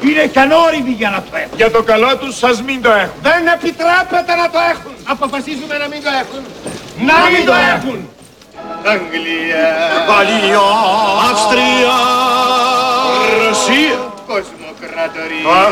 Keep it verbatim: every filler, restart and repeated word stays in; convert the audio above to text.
Είναι και ανώριμοι για να το έχουν. Για το καλό τους σας μην το έχουν. Δεν επιτρέπεται να το έχουν. Αποφασίζουμε να μην το έχουν. Να μην το έχουν. Αγγλία, Γαλλία, Αυστρία, Ρωσία, Κοσμοκρατορία, Αχ,